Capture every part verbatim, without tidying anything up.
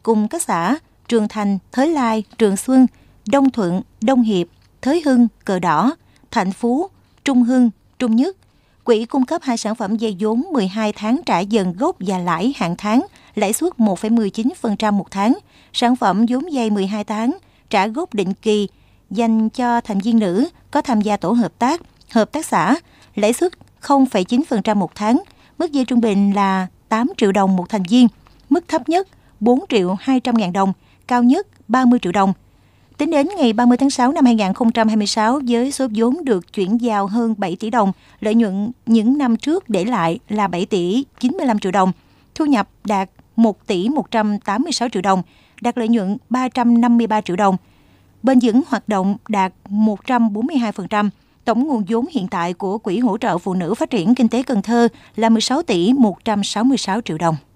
cùng các xã Trường Thành, Thới Lai, Trường Xuân, Đông Thuận, Đông Hiệp, Thới Hưng, Cờ Đỏ, Thạnh Phú, Trung Hưng, Trung Nhất. Quỹ cung cấp hai sản phẩm vay vốn mười hai tháng trả dần gốc và lãi hàng tháng, lãi suất một phẩy mười chín phần trăm một tháng. Sản phẩm vốn vay mười hai tháng trả gốc định kỳ dành cho thành viên nữ có tham gia tổ hợp tác, hợp tác xã, lãi suất không phẩy chín phần trăm một tháng. Mức vay trung bình là tám triệu đồng một thành viên, mức thấp nhất bốn triệu hai trăm ngàn đồng, cao nhất ba mươi triệu đồng. Tính đến ngày ba mươi tháng sáu năm hai nghìn không trăm hai mươi sáu, với số vốn được chuyển giao hơn bảy tỷ đồng, lợi nhuận những năm trước để lại là bảy tỷ chín mươi lăm triệu đồng, thu nhập đạt một tỷ một trăm tám mươi sáu triệu đồng, đạt lợi nhuận ba trăm năm mươi ba triệu đồng. Bền vững hoạt động đạt một trăm bốn mươi hai phần trăm. Tổng nguồn vốn hiện tại của Quỹ hỗ trợ phụ nữ phát triển kinh tế Cần Thơ là mười sáu tỷ một trăm sáu mươi sáu triệu đồng.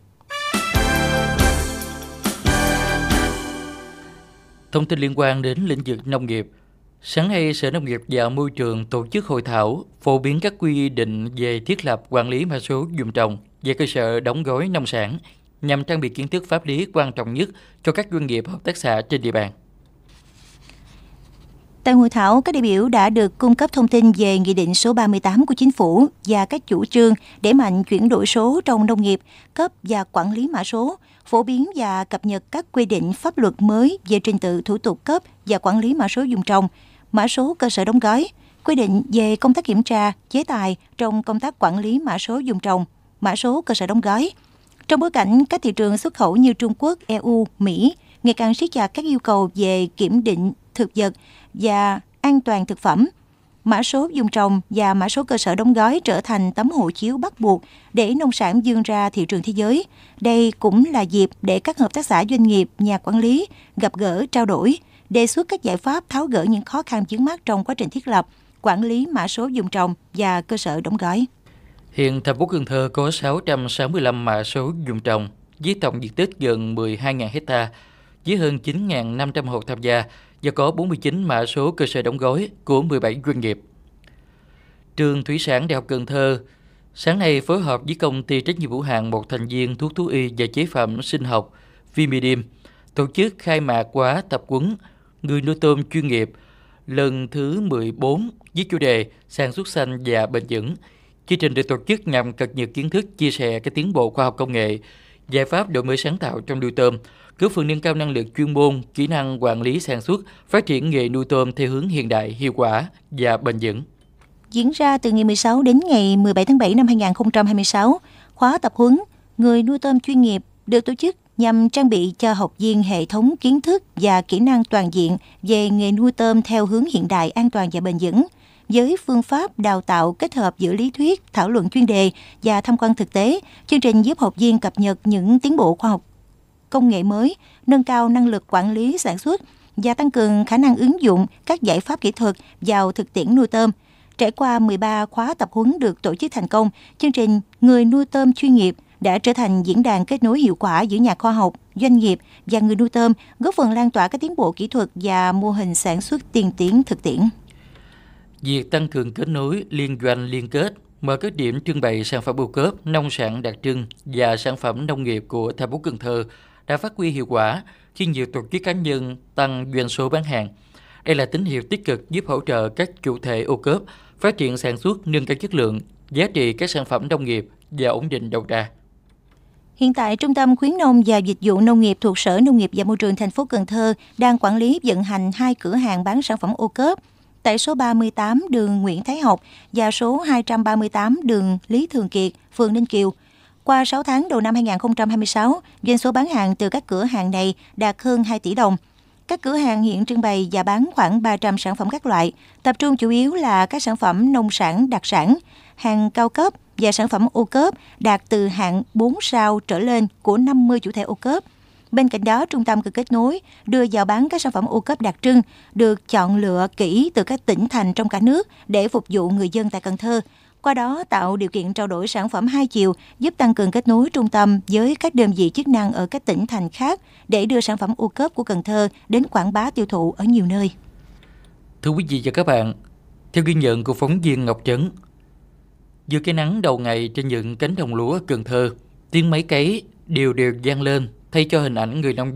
Thông tin liên quan đến lĩnh vực nông nghiệp. Sáng nay, Sở Nông nghiệp và Môi trường tổ chức hội thảo phổ biến các quy định về thiết lập quản lý mã số vùng trồng về cơ sở đóng gói nông sản nhằm trang bị kiến thức pháp lý quan trọng nhất cho các doanh nghiệp hợp tác xã trên địa bàn. Tại hội thảo, các đại biểu đã được cung cấp thông tin về Nghị định số ba mươi tám của Chính phủ và các chủ trương đẩy mạnh chuyển đổi số trong nông nghiệp, cấp và quản lý mã số, phổ biến và cập nhật các quy định pháp luật mới về trình tự thủ tục cấp và quản lý mã số vùng trồng, mã số cơ sở đóng gói, quy định về công tác kiểm tra, chế tài trong công tác quản lý mã số vùng trồng, mã số cơ sở đóng gói. Trong bối cảnh các thị trường xuất khẩu như Trung Quốc, e u, Mỹ ngày càng siết chặt các yêu cầu về kiểm định thực vật và an toàn thực phẩm, mã số vùng trồng và mã số cơ sở đóng gói trở thành tấm hộ chiếu bắt buộc để nông sản vươn ra thị trường thế giới. Đây cũng là dịp để các hợp tác xã, doanh nghiệp, nhà quản lý gặp gỡ, trao đổi, đề xuất các giải pháp tháo gỡ những khó khăn vướng mắc trong quá trình thiết lập, quản lý mã số vùng trồng và cơ sở đóng gói. Hiện thành phố Cần Thơ có sáu trăm sáu mươi lăm mã số vùng trồng với tổng diện tích gần mười hai nghìn ha, với hơn chín nghìn năm trăm hộ tham gia và có bốn mươi chín mã số cơ sở đóng gói của mười bảy doanh nghiệp. Trường Thủy sản Đại học Cần Thơ sáng nay phối hợp với công ty trách nhiệm hữu hạn một thành viên thuốc thú y và chế phẩm sinh học Vimidim tổ chức khai mạc khóa tập huấn người nuôi tôm chuyên nghiệp lần thứ mười bốn với chủ đề sản xuất xanh và bền vững. Chương trình được tổ chức nhằm cập nhật kiến thức, chia sẻ các tiến bộ khoa học công nghệ, giải pháp đổi mới sáng tạo trong nuôi tôm, góp phần nâng cao năng lực chuyên môn, kỹ năng quản lý sản xuất, phát triển nghề nuôi tôm theo hướng hiện đại, hiệu quả và bền vững. Diễn ra từ ngày mười sáu đến ngày mười bảy tháng bảy năm hai nghìn không trăm hai mươi sáu, khóa tập huấn người nuôi tôm chuyên nghiệp được tổ chức nhằm trang bị cho học viên hệ thống kiến thức và kỹ năng toàn diện về nghề nuôi tôm theo hướng hiện đại, an toàn và bền vững, với phương pháp đào tạo kết hợp giữa lý thuyết, thảo luận chuyên đề và tham quan thực tế. Chương trình giúp học viên cập nhật những tiến bộ khoa học công nghệ mới, nâng cao năng lực quản lý sản xuất và tăng cường khả năng ứng dụng các giải pháp kỹ thuật vào thực tiễn nuôi tôm. Trải qua mười ba khóa tập huấn được tổ chức thành công, chương trình Người nuôi tôm chuyên nghiệp đã trở thành diễn đàn kết nối hiệu quả giữa nhà khoa học, doanh nghiệp và người nuôi tôm, góp phần lan tỏa các tiến bộ kỹ thuật và mô hình sản xuất tiên tiến thực tiễn. Việc tăng cường kết nối, liên doanh liên kết, mở các điểm trưng bày sản phẩm ô cốp, nông sản đặc trưng và sản phẩm nông nghiệp của thành phố Cần Thơ đã phát huy hiệu quả khi nhiều tổ chức cá nhân tăng doanh số bán hàng. Đây là tín hiệu tích cực giúp hỗ trợ các chủ thể ô cốp phát triển sản xuất, nâng cao chất lượng, giá trị các sản phẩm nông nghiệp và ổn định đầu ra. Hiện tại, Trung tâm khuyến nông và dịch vụ nông nghiệp thuộc Sở Nông nghiệp và Môi trường thành phố Cần Thơ đang quản lý vận hành hai cửa hàng bán sản phẩm ô cốp tại số ba mươi tám đường Nguyễn Thái Học và số hai trăm ba mươi tám đường Lý Thường Kiệt, phường Ninh Kiều. Qua sáu tháng đầu năm hai nghìn không trăm hai mươi sáu, doanh số bán hàng từ các cửa hàng này đạt hơn hai tỷ đồng. Các cửa hàng hiện trưng bày và bán khoảng ba trăm sản phẩm các loại, tập trung chủ yếu là các sản phẩm nông sản đặc sản, hàng cao cấp và sản phẩm ô cốp đạt từ hạng bốn sao trở lên của năm mươi chủ thể ô cốp. Bên cạnh đó, trung tâm cần kết nối đưa vào bán các sản phẩm ô cốp đặc trưng được chọn lựa kỹ từ các tỉnh thành trong cả nước để phục vụ người dân tại Cần Thơ. Qua đó tạo điều kiện trao đổi sản phẩm hai chiều, giúp tăng cường kết nối trung tâm với các đơn vị chức năng ở các tỉnh thành khác để đưa sản phẩm ô cốp của Cần Thơ đến quảng bá tiêu thụ ở nhiều nơi. Thưa quý vị và các bạn, theo ghi nhận của phóng viên Ngọc Trấn, giữa cái nắng đầu ngày trên những cánh đồng lúa Cần Thơ, tiếng máy cấy đều đều vang lên thay cho hình ảnh người nông